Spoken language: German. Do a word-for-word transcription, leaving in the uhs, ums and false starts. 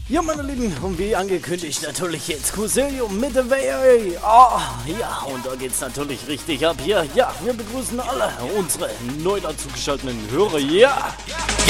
Ja, meine Lieben, und wie angekündigt natürlich jetzt Cuselium mit der W A. Ah, ja, und da geht's natürlich richtig ab hier. Ja, wir begrüßen alle unsere neu dazugeschalteten Hörer. Ja.